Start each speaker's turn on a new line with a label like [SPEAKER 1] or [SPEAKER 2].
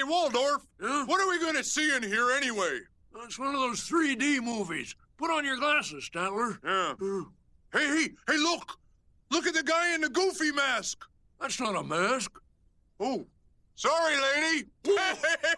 [SPEAKER 1] Waldorf,
[SPEAKER 2] Yeah?
[SPEAKER 1] what are we going to see in here anyway?
[SPEAKER 2] It's one of those 3D movies. Put on your glasses, Statler.
[SPEAKER 1] Yeah. Hey, look! Look at the guy in the Goofy mask!
[SPEAKER 2] That's not a mask.
[SPEAKER 1] Oh, sorry, lady.